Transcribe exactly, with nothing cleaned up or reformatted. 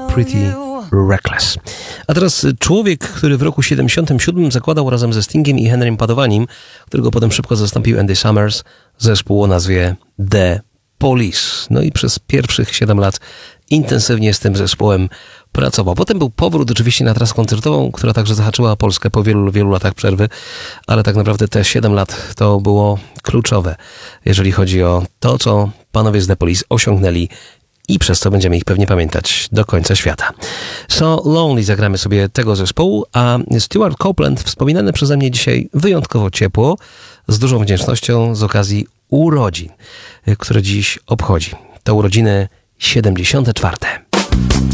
Pretty Reckless. A teraz człowiek, który w roku siedemdziesiątym siódmym zakładał razem ze Stingiem i Henrym Padovanim, którego potem szybko zastąpił Andy Summers, zespół o nazwie The Police. No i przez pierwszych siedem lat intensywnie z tym zespołem pracował. Potem był powrót oczywiście na trasę koncertową, która także zahaczyła Polskę po wielu, wielu latach przerwy, ale tak naprawdę te siedem lat to było kluczowe, jeżeli chodzi o to, co panowie z The Police osiągnęli i przez co będziemy ich pewnie pamiętać do końca świata. So Lonely zagramy sobie tego zespołu, a Stewart Copeland wspominany przeze mnie dzisiaj wyjątkowo ciepło, z dużą wdzięcznością z okazji urodzin, które dziś obchodzi. To urodziny siedemdziesiąte czwarte.